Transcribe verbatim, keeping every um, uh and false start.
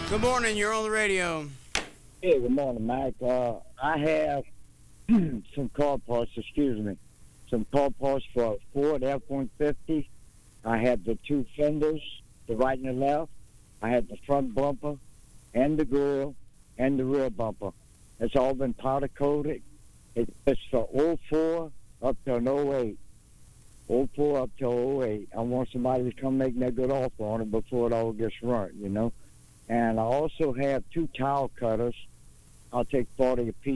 Good morning. You're on the radio. Hey, good morning, Mike. Uh, I have some car parts, excuse me, some car parts for a Ford F one fifty. I have the two fenders, the right and the left. I have the front bumper and the grill and the rear bumper. It's all been powder coated. It's for oh four up to an oh eight. oh four up to oh eight. I want somebody to come make me a good offer on it before it all gets ruined, you know. And I also have two tile cutters. I'll take forty a piece.